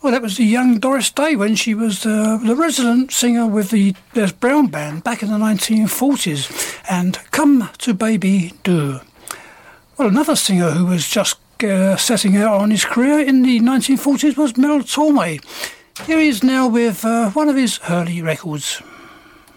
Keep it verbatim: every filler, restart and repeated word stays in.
Well, that was the young Doris Day when she was uh, the resident singer with the Les Brown Band back in the nineteen forties, and Come to Baby Do. Well, another singer who was just uh, setting out on his career in the nineteen forties was Mel Torme. Here he is now with uh, one of his early records.